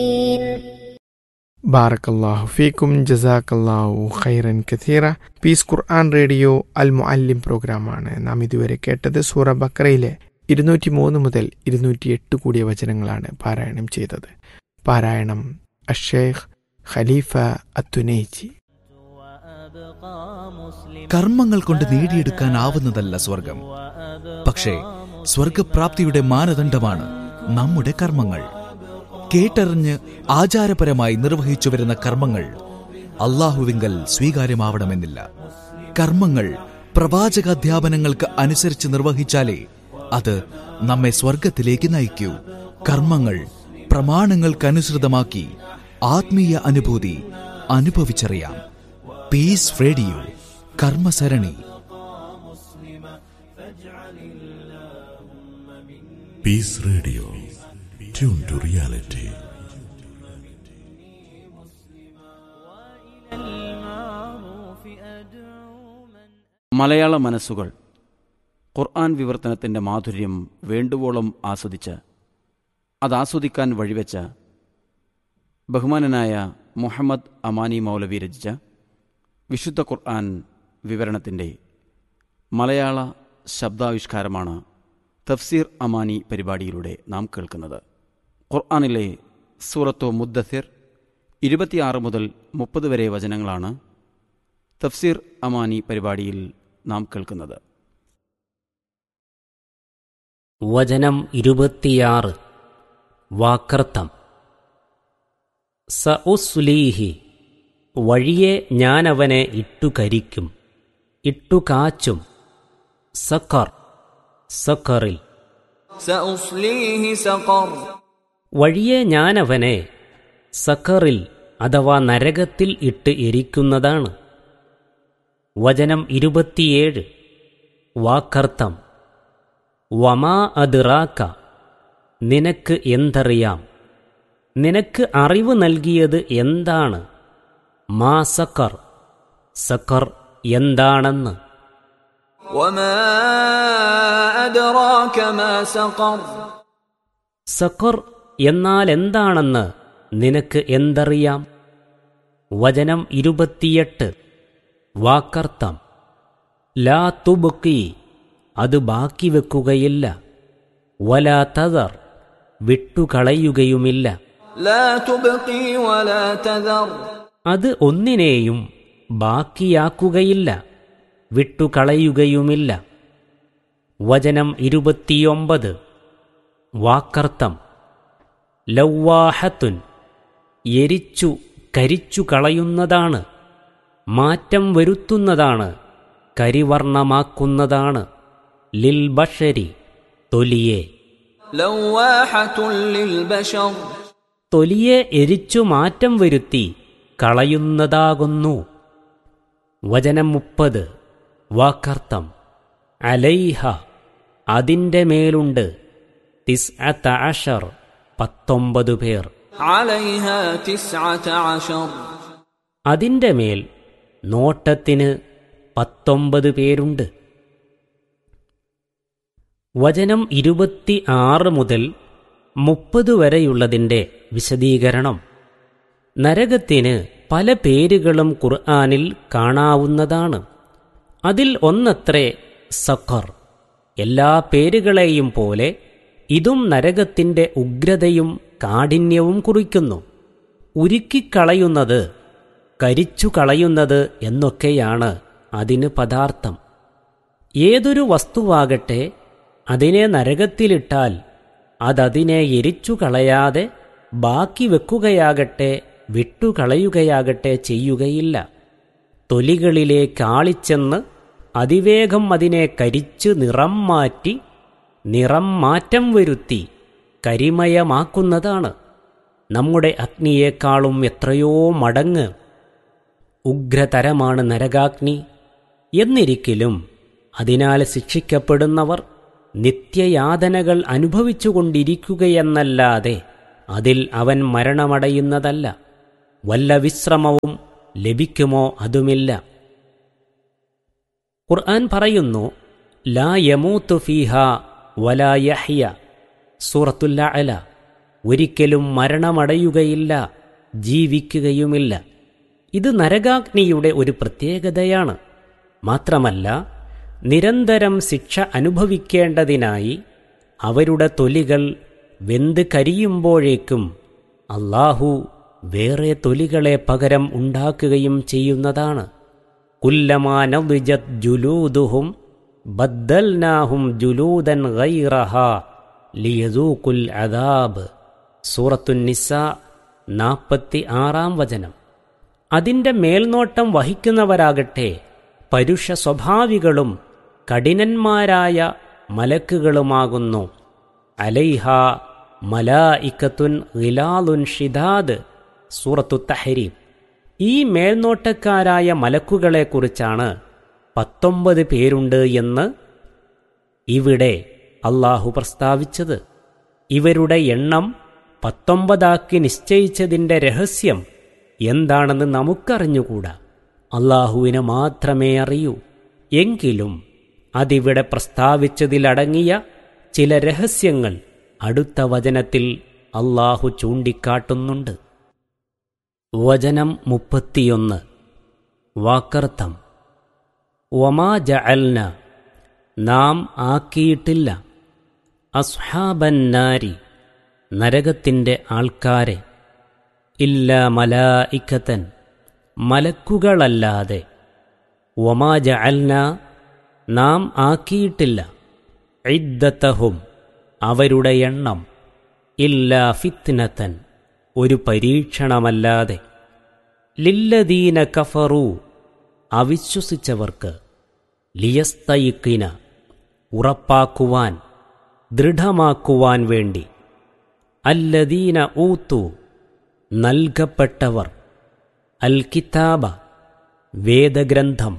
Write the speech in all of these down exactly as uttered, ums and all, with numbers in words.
ബാറക്കല്ലാഹു ഫീക്കും ജസാക്കല്ലാഹു ഖൈറൻ കഥീറ. പീസ് ഖുർആൻ റേഡിയോ അൽ മുഅല്ലിം പ്രോഗ്രാമാണ് നാം ഇതുവരെ കേട്ടത്. സൂറ ബഖറയിലെ ഇരുന്നൂറ്റി മൂന്ന് മുതൽ ഇരുന്നൂറ്റി എട്ട് കൂടിയ വചനങ്ങളാണ് പാരായണം ചെയ്തത്. പാരായണം അഷേഖ് ഖലീഫ അത്തുനൈജി. കർമ്മങ്ങൾ കൊണ്ട് നേടിയെടുക്കാനാവുന്നതല്ല സ്വർഗം, പക്ഷേ സ്വർഗപ്രാപ്തിയുടെ മാനദണ്ഡമാണ് നമ്മുടെ കർമ്മങ്ങൾ. കേട്ടറിഞ്ഞ് ആചാരപരമായി നിർവഹിച്ചു വരുന്ന കർമ്മങ്ങൾ അല്ലാഹുവിങ്കൽ സ്വീകാര്യമാവണമെന്നില്ല. കർമ്മങ്ങൾ പ്രവാചകാധ്യാപനങ്ങൾക്ക് അനുസരിച്ച് നിർവഹിച്ചാലേ അത് നമ്മെ സ്വർഗത്തിലേക്ക് നയിക്കൂ. കർമ്മങ്ങൾ പ്രമാണങ്ങൾക്കനുസൃതമാക്കി ആത്മീയ അനുഭൂതി അനുഭവിച്ചറിയാം. Piece radio കർമ്മസരണി. Piece radio, tune to reality. മലയാള മനസ്സുകൾ ഖുർആൻ വിവർത്തനത്തിൻ്റെ മാധുര്യം വേണ്ടുവോളം ആസ്വദിച്ച് അതാസ്വദിക്കാൻ വഴിവെച്ച ബഹുമാനനായ മുഹമ്മദ് അമാനി മൗലവി രചിച്ച വിശുദ്ധ ഖുർആൻ വിവരണത്തിൻ്റെ മലയാള ശബ്ദാവിഷ്കാരമാണ് തഫ്സീർ അമാനി പരിപാടിയിലൂടെ നാം കേൾക്കുന്നത്. ഖുർആനിലെ സൂറത്തു മുദ്ദസിർ ഇരുപത്തിയാറ് മുതൽ മുപ്പത് വരെ വചനങ്ങളാണ് തഫ്സീർ അമാനി പരിപാടിയിൽ നാം കേൾക്കുന്നത്. വചനം ഇരുപത്തിയാറ്. വാക്കർത്ഥം. സഉസ്ലീഹി, വഴിയെ ഞാനവനെ ഇട്ടുകരിക്കും, ഇട്ടുകാച്ചും. സഖർ, സഖറിൽ. വഴിയെ ഞാനവനെ സഖറിൽ അഥവാ നരകത്തിൽ ഇട്ട് എരിക്കുന്നതാണ്. വചനം ഇരുപത്തിയേഴ്. വാക്കർത്ഥം. വമാ അദ്റാക, നിനക്ക് എന്തറിയാം, നിനക്ക് അറിവ് നൽകിയത് എന്താണ്. മാ സഖർ, സഖർ എന്താണെന്ന്. സഖർ എന്നാൽ എന്താണെന്ന് നിനക്ക് എന്തറിയാം. വചനം ഇരുപത്തിയെട്ട്. വാക്കർത്ഥം. ലാ തുബ്ഖി, അത് ബാക്കി വെക്കുകയില്ല. വലാ തദർ, വിട്ടുകളയുകയുമില്ല. അത് ഒന്നിനെയും ബാക്കിയാക്കുകയില്ല, വിട്ടുകളയുകയുമില്ല. വചനം ഇരുപത്തിയൊമ്പത്. വാക്കർത്ഥം. ലവ്വാഹത്തുൻ, എരിച്ചു കരിച്ചു കളയുന്നതാണ്, മാറ്റം വരുത്തുന്നതാണ്, കരിവർണമാക്കുന്നതാണ്. ലിൽ ബഷരി, തൊലിയെ. തൊലിയെ എരിച്ചു മാറ്റം വരുത്തി കളയുന്നതാകുന്നു. വചനം മുപ്പത്. വാക്കർത്ഥം. അലൈഹ, അതിൻ്റെ മേലുണ്ട്. തിസ്അത അശർ, പത്തൊമ്പത് പേർ. അതിൻ്റെ മേൽ നോട്ടത്തിന് പത്തൊമ്പത് പേരുണ്ട്. വചനം ഇരുപത്തി ആറ് മുതൽ മുപ്പത് വരെയുള്ളതിൻ്റെ വിശദീകരണം. നരകത്തിന് പല പേരുകളും ഖുർആനിൽ കാണാവുന്നതാണ്. അതിൽ ഒന്നത്രേ സഖർ. എല്ലാ പേരുകളെയും പോലെ ഇതും നരകത്തിൻ്റെ ഉഗ്രതയും കാഠിന്യവും കുറിക്കുന്നു. ഉരുക്കിക്കളയുന്നത്, കരിച്ചു കളയുന്നത് എന്നൊക്കെയാണ് അതിന് പദാർത്ഥം. ഏതൊരു വസ്തുവാകട്ടെ അതിനെ നരകത്തിലിട്ടാൽ അതതിനെ എരിച്ചു കളയാതെ ബാക്കി വെക്കുകയാകട്ടെ വിട്ടുകളയുകയാകട്ടെ ചെയ്യുകയില്ല. തൊലികളിലേക്കാളിച്ചെന്ന് അതിവേഗം അതിനെ കരിച്ച് നിറം മാറ്റി നിറം മാറ്റം വരുത്തി കരിമയമാക്കുന്നതാണ്. നമ്മുടെ അഗ്നിയേക്കാളും എത്രയോ മടങ്ങ് ഉഗ്രതരമാണ് നരകാഗ്നി. എന്നിരിക്കലും അതിനാൽ ശിക്ഷിക്കപ്പെടുന്നവർ നിത്യയാതനകൾ അനുഭവിച്ചുകൊണ്ടിരിക്കുകയെന്നല്ലാതെ അതിൽ അവൻ മരണമടയുന്നതല്ല. വല്ല വിശ്രമവും ലഭിക്കുമോ അതുമില്ല. ഖുർആൻ പറയുന്നു, ലാ യമൂതു ഫീഹാ വലാ യഹ്യ. സൂറത്തുൽ അഅല ഒരിക്കലും മരണമടയുകയില്ല, ജീവിക്കുകയുമില്ല. ഇത് നരകാഗ്നിയുടെ ഒരു പ്രത്യേകതയാണ്. മാത്രമല്ല, നിരന്തരം ശിക്ഷ അനുഭവിക്കേണ്ടതിനായി അവരുടെ തൊലികൾ വെന്ത് കരിയുമ്പോഴേക്കും അല്ലാഹു വേറെ തൊലികളെ പകരം ഉണ്ടാക്കുകയും ചെയ്യുന്നതാണ്. കുല്ലമാ നദിജത് ജുലൂദുഹും ബദ്ദൽനാഹും ജുലൂദൻ ഗൈറഹാ ലിയദൂഖുൽ അദാബ്. സൂറത്തുൻ നിസാ നാൽപ്പത്തി ആറാം വചനം. അതിൻ്റെ മേൽനോട്ടം വഹിക്കുന്നവരാകട്ടെ പരുഷ സ്വഭാവികളും കഠിനന്മാരായ മലക്കുകളുമാകുന്നു. അലൈഹ മലായിക്കത്തുൻ ഗിലാലുൻ ഷിദാദ്. സൂറത്തു തഹരീം. ഈ മേൽനോട്ടക്കാരായ മലക്കുകളെക്കുറിച്ചാണ് പത്തൊമ്പത് പേരുണ്ട് എന്ന് ഇവിടെ അല്ലാഹു പ്രസ്താവിച്ചത്. ഇവരുടെ എണ്ണം പത്തൊമ്പതാക്കി നിശ്ചയിച്ചതിൻ്റെ രഹസ്യം എന്താണെന്ന് നമുക്കറിഞ്ഞുകൂടാ, അല്ലാഹുവിന് മാത്രമേ അറിയൂ. എങ്കിലും അതിവിടെ പ്രസ്താവിച്ചതിലടങ്ങിയ ചില രഹസ്യങ്ങൾ അടുത്ത വചനത്തിൽ അല്ലാഹു ചൂണ്ടിക്കാട്ടുന്നുണ്ട്. വചനം മുപ്പത്തിയൊന്ന്. വാക്കർത്ഥം. വമാ ജഅൽന, നാം ആക്കിയിട്ടില്ല, അസ്ഹാബന്നാരി, നരകത്തിൻ്റെ ആൾക്കാരെ, ഇല്ലാ മലായിക്കത്തൻ, മലക്കുകളല്ലാതെ, വമാ ജഅൽന, നാം ആക്കിയിട്ടില്ല, ഇദ്ദത്തഹും, അവരുടെ എണ്ണം, ഇല്ലാ ഫിത്നതൻ, ഒരു പരീക്ഷണമല്ലാതെ, ലില്ലദീന കഫറു, അവിശ്വസിച്ചവർക്ക്, ലിയസ്തയിക്കിന, ഉറപ്പാക്കുവാൻ, ദൃഢമാക്കുവാൻ വേണ്ടി, അല്ലദീന ഊത്തു, നൽകപ്പെട്ടവർ, അൽ കിതാബ, വേദഗ്രന്ഥം,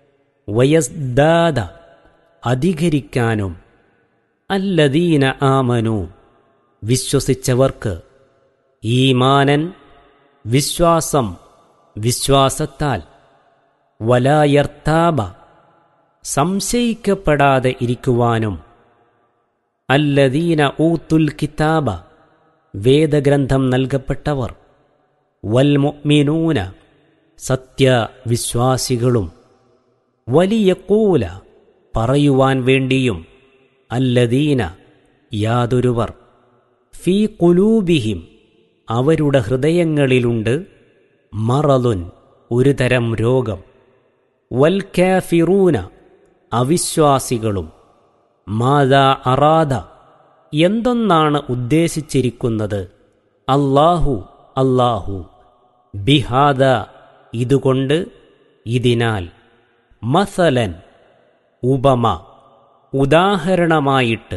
വയസ്ദാദ, അധികരിക്കാനും, അല്ലദീന ആമനു, വിശ്വസിച്ചവർക്ക്, ഈമാനൻ, വിശ്വാസം, വിശ്വാസത്താൽ, വലായർത്താബ, സംശയിക്കപ്പെടാതെ ഇരിക്കുവാനും, അല്ലദീന ഊത്തുൽ കിതാബ, വേദഗ്രന്ഥം നൽകപ്പെട്ടവർ, വൽമുഅ്മിനൂന, സത്യവിശ്വാസികളും, വലിയഖൂല, പറയുവാൻ വേണ്ടിയും, അല്ലദീന, യാതൊരുവർ, ഫീ ഖുലൂബിഹിം, അവരുടെ ഹൃദയങ്ങളിലുണ്ട്, മറലുൻ, ഒരു തരം രോഗം, വൽ കാഫിറൂന, അവിശ്വാസികളും, മാദാ അറാദ, എന്തൊന്നാണ് ഉദ്ദേശിച്ചിരിക്കുന്നത്, അല്ലാഹു, അല്ലാഹു, ബിഹാദ, ഇതുകൊണ്ട്, ഇതിനാൽ, മസലൻ, ഉപമ, ഉദാഹരണമായിട്ട്,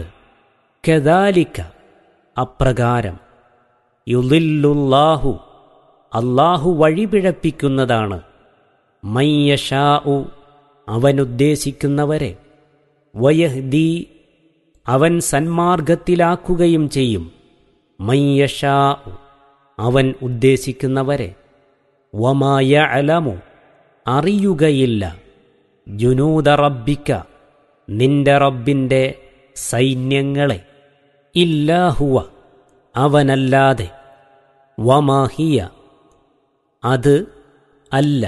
കദാലിക, അപ്രകാരം, യുളില്ലുല്ലാഹു, അല്ലാഹു വഴിപിഴപ്പിക്കുന്നതാണ്, മയ്യശാഉ, അവനുദ്ദേശിക്കുന്നവരെ, വയഹ്ദി, അവൻ സന്മാർഗത്തിലാക്കുകയും ചെയ്യും, മയ്യശാഉ, അവൻ ഉദ്ദേശിക്കുന്നവരെ, വമാ യഅലമു, അറിയുകയില്ല, ജുനൂദ റബ്ബിക, നിന്റെ റബ്ബിൻ്റെ സൈന്യങ്ങളെ, ഇല്ലാഹുവ, അവനല്ലാതെ, വമാഹിയ, അത് അല്ല,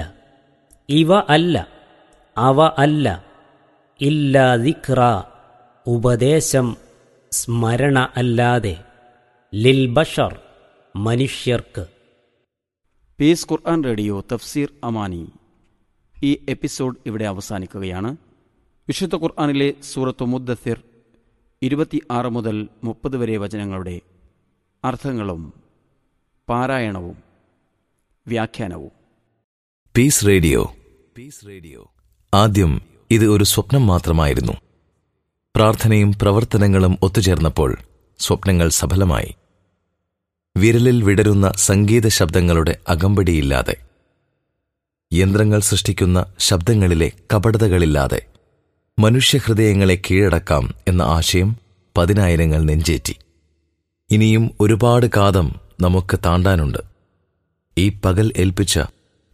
ഇവ അല്ല, അവ അല്ല, ഇല്ലാ ദിക്റ, ഉപദേശം, സ്മരണ അല്ലാതെ, ലിൽ ബഷർ, മനുഷ്യർക്ക്. പീസ് ഖുർആൻ റേഡിയോ തഫ്സീർ അമാനി ഈ എപ്പിസോഡ് ഇവിടെ അവസാനിക്കുകയാണ്. വിശുദ്ധ ഖുർആനിലെ സൂറത്തു മുദ്ദസ്സിർ ഇരുപത്തി ആറ് മുതൽ മുപ്പത് വരെ വചനങ്ങളുടെ അർത്ഥങ്ങളും പാരായണവും വ്യാഖ്യാനവും. പീസ് റേഡിയോ പീസ് റേഡിയോ ആദ്യം ഇത് ഒരു സ്വപ്നം മാത്രമായിരുന്നു. പ്രാർത്ഥനയും പ്രവർത്തനങ്ങളും ഒത്തുചേർന്നപ്പോൾ സ്വപ്നങ്ങൾ സഫലമായി. വിരലിൽ വിടരുന്ന സംഗീത ശബ്ദങ്ങളുടെ അകമ്പടിയില്ലാതെ, യന്ത്രങ്ങൾ സൃഷ്ടിക്കുന്ന ശബ്ദങ്ങളിലെ കപടതകളില്ലാതെ മനുഷ്യഹൃദയങ്ങളെ കീഴടക്കാം എന്ന ആശയം പതിനായിരങ്ങൾ നെഞ്ചേറ്റി. ഇനിയും ഒരുപാട് കാതം നമുക്ക് താണ്ടാനുണ്ട്. ഈ പകൽ ഏൽപ്പിച്ച